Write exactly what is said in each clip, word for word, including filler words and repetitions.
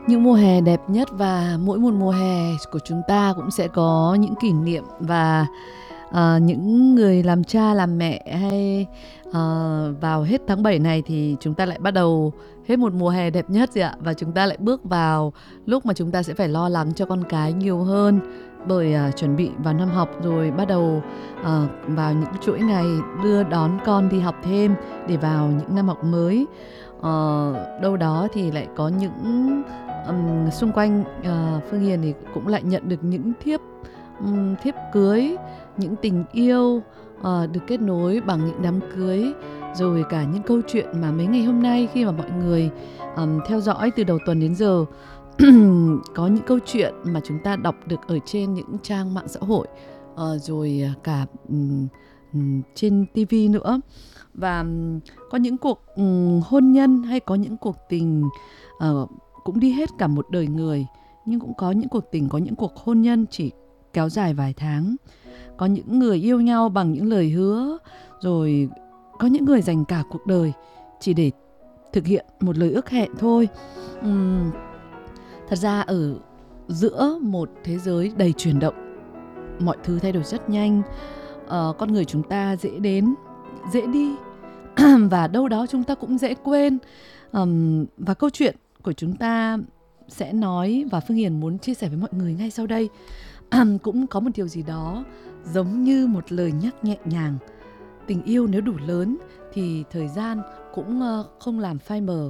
Những mùa hè đẹp nhất và mỗi một mùa hè của chúng ta cũng sẽ có những kỷ niệm và ờ, những người làm cha làm mẹ hay ờ, vào hết tháng bảy này thì chúng ta lại bắt đầu hết một mùa hè đẹp nhất rồi ạ. Và chúng ta lại bước vào lúc mà chúng ta sẽ phải lo lắng cho con cái nhiều hơn bởi ờ, chuẩn bị vào năm học rồi bắt đầu ờ, vào những chuỗi ngày đưa đón con đi học thêm để vào những năm học mới. Ờ, đâu đó thì lại có những ừm, xung quanh ờ, Phương Hiền thì cũng lại nhận được những thiếp ừm, thiếp cưới, những tình yêu ờ, được kết nối bằng những đám cưới, rồi cả những câu chuyện mà mấy ngày hôm nay khi mà mọi người ừm, theo dõi từ đầu tuần đến giờ có những câu chuyện mà chúng ta đọc được ở trên những trang mạng xã hội, ờ, rồi cả ừm, ừm, trên ti vi nữa. Và ừm, có những cuộc ừm, hôn nhân hay có những cuộc tình ờ, cũng đi hết cả một đời người, nhưng cũng có những cuộc tình, có những cuộc hôn nhân chỉ kéo dài vài tháng. Có những người yêu nhau bằng những lời hứa, rồi có những người dành cả cuộc đời chỉ để thực hiện một lời ước hẹn thôi. Ừm, thật ra ở giữa một thế giới đầy chuyển động, mọi thứ thay đổi rất nhanh, ờ, con người chúng ta dễ đến dễ đi và đâu đó chúng ta cũng dễ quên. Ừm, và câu chuyện của chúng ta sẽ nói và Phương Hiền muốn chia sẻ với mọi người ngay sau đây cũng có một điều gì đó giống như một lời nhắc nhẹ nhàng. Tình yêu nếu đủ lớn thì thời gian cũng ờ, không làm phai mờ.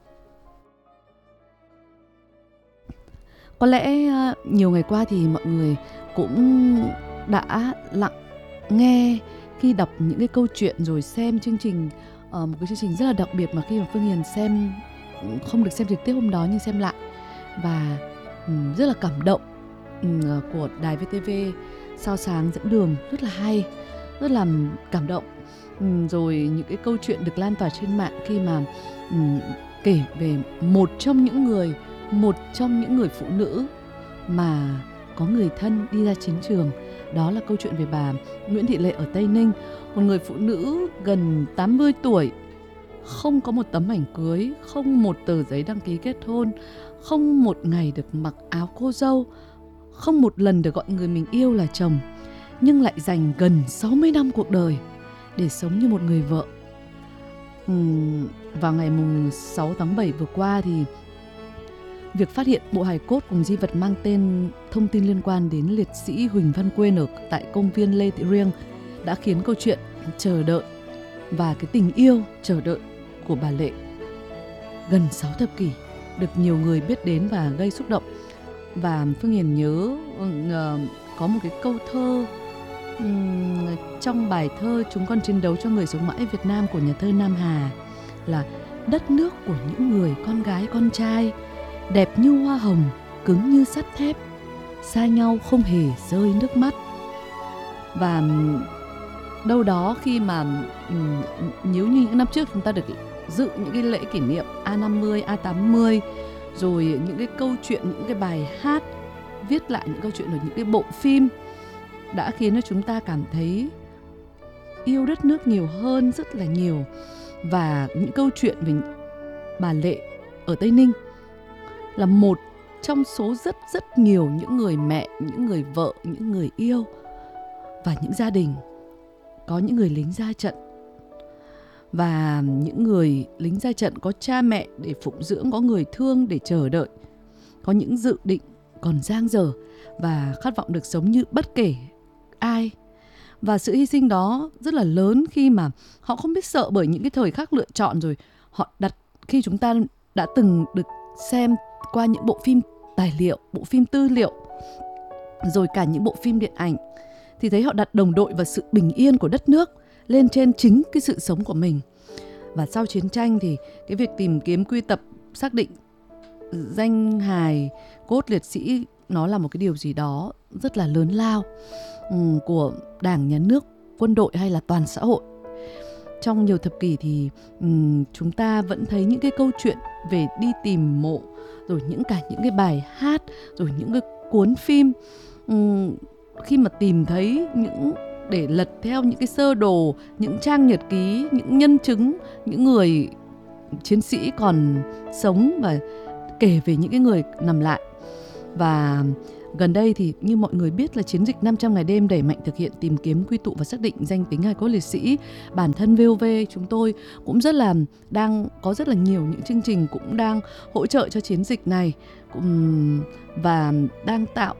Có lẽ ờ, nhiều ngày qua thì mọi người cũng đã lặng nghe khi đọc những cái câu chuyện rồi xem chương trình, ờ, một cái chương trình rất là đặc biệt mà khi mà Phương Hiền xem, không được xem trực tiếp hôm đó nhưng xem lại và ừm, rất là cảm động, ừm, của đài vê tê vê Sao sáng dẫn đường, rất là hay, rất là cảm động. Ừm, rồi những cái câu chuyện được lan tỏa trên mạng khi mà ừm, kể về một trong những người một trong những người phụ nữ mà có người thân đi ra chiến trường. Đó là câu chuyện về bà Nguyễn Thị Lệ ở Tây Ninh, một người phụ nữ gần tám mươi tuổi, không có một tấm ảnh cưới, không một tờ giấy đăng ký kết hôn, không một ngày được mặc áo cô dâu, không một lần được gọi người mình yêu là chồng, nhưng lại dành gần sáu mươi năm cuộc đời để sống như một người vợ. Uhm, vào ngày mùng sáu tháng bảy vừa qua thì việc phát hiện bộ hài cốt cùng di vật mang tên thông tin liên quan đến liệt sĩ Huỳnh Văn Quên ở tại công viên Lê Thị Riêng đã khiến câu chuyện chờ đợi và cái tình yêu chờ đợi của bà Lệ gần sáu thập kỷ được nhiều người biết đến và gây xúc động. Và Phương Hiền nhớ uh, có một cái câu thơ um, trong bài thơ Chúng con chiến đấu cho người sống mãi Việt Nam của nhà thơ Nam Hà là: đất nước của những người con gái con trai, đẹp như hoa hồng, cứng như sắt thép, xa nhau không hề rơi nước mắt. Và đâu đó khi mà nếu như những năm trước chúng ta được dự những cái lễ kỷ niệm A năm mươi, A tám mươi, rồi những cái câu chuyện, những cái bài hát viết lại những câu chuyện ở những cái bộ phim đã khiến cho chúng ta cảm thấy yêu đất nước nhiều hơn rất là nhiều. Và những câu chuyện về bà Lệ ở Tây Ninh là một trong số rất rất nhiều những người mẹ, những người vợ, những người yêu và những gia đình. Có những người lính ra trận và những người lính ra trận có cha mẹ để phụng dưỡng, có người thương để chờ đợi, có những dự định còn dang dở và khát vọng được sống như bất kể ai. Và sự hy sinh đó rất là lớn khi mà họ không biết sợ bởi những cái thời khắc lựa chọn, rồi họ đặt, khi chúng ta đã từng được xem qua những bộ phim tài liệu, bộ phim tư liệu, rồi cả những bộ phim điện ảnh, thì thấy họ đặt đồng đội và sự bình yên của đất nước lên trên chính cái sự sống của mình. Và sau chiến tranh thì cái việc tìm kiếm, quy tập, xác định danh hài cốt liệt sĩ nó là một cái điều gì đó rất là lớn lao um, của Đảng, Nhà nước, quân đội hay là toàn xã hội. Trong nhiều thập kỷ thì um, chúng ta vẫn thấy những cái câu chuyện về đi tìm mộ, rồi những cả những cái bài hát, rồi những cái cuốn phim. Um, khi mà tìm thấy những, để lật theo những cái sơ đồ, những trang nhật ký, những nhân chứng, những người chiến sĩ còn sống và kể về những cái người nằm lại. Và gần đây thì như mọi người biết là chiến dịch năm trăm ngày đêm đẩy mạnh thực hiện tìm kiếm, quy tụ và xác định danh tính hài cốt liệt sĩ. Bản thân vê o vê chúng tôi cũng rất là đang có rất là nhiều những chương trình cũng đang hỗ trợ cho chiến dịch này, cũng và đang tạo